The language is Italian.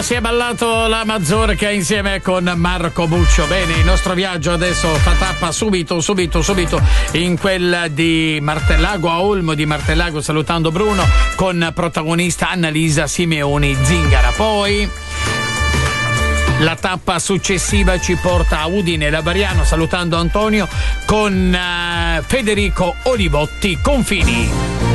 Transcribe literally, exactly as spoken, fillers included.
si è ballato la mazurka insieme con Marco Buccio. Bene, il nostro viaggio adesso fa tappa subito, subito, subito in quella di Martellago a Olmo di Martellago, salutando Bruno, con protagonista Annalisa Simeoni Zingara. Poi la tappa successiva ci porta a Udine Labariano, salutando Antonio, con uh, Federico Olivotti Confini.